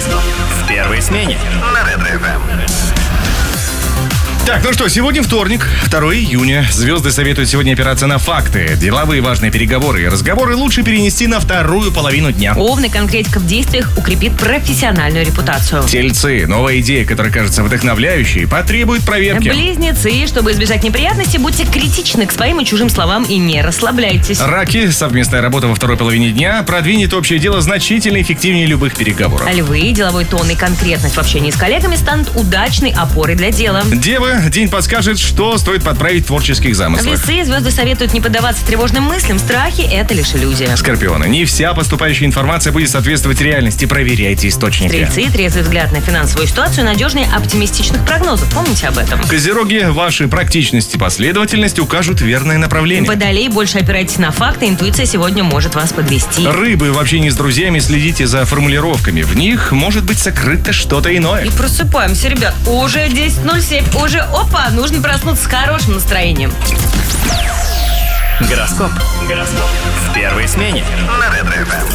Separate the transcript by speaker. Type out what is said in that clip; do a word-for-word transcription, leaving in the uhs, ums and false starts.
Speaker 1: Гороскоп в первой смене на Ретро-эф эм.
Speaker 2: Так, ну что, сегодня вторник, второго июня. Звезды советуют сегодня опираться на факты. Деловые важные переговоры и разговоры лучше перенести на вторую половину дня.
Speaker 3: Овны, конкретика в действиях укрепит профессиональную репутацию.
Speaker 2: Тельцы, новая идея, которая кажется вдохновляющей, потребует проверки.
Speaker 3: Близнецы, чтобы избежать неприятностей, будьте критичны к своим и чужим словам и не расслабляйтесь.
Speaker 2: Раки, совместная работа во второй половине дня продвинет общее дело значительно эффективнее любых переговоров.
Speaker 3: Львы, деловой тон и конкретность в общении с коллегами станут удачной опорой для дела.
Speaker 2: Девы, день подскажет, что стоит подправить в творческих замыслах.
Speaker 3: Весы, звезды советуют не поддаваться тревожным мыслям. Страхи — это лишь иллюзия.
Speaker 2: Скорпионы, не вся поступающая информация будет соответствовать реальности. Проверяйте источники.
Speaker 3: Стрельцы, трезвый взгляд на финансовую ситуацию, надежнее оптимистичных прогнозов. Помните об этом.
Speaker 2: Козероги, ваши практичность и последовательность укажут верное направление.
Speaker 3: Водолей, больше опирайтесь на факты, интуиция сегодня может вас подвести.
Speaker 2: Рыбы, в общении с друзьями следите за формулировками. В них может быть сокрыто что-то иное.
Speaker 3: И просыпаемся, ребят. Уже десять ноль семь. Уже, опа, нужно проснуться с хорошим настроением.
Speaker 1: Гороскоп. Гороскоп в первой смене на Ретро-эф эм.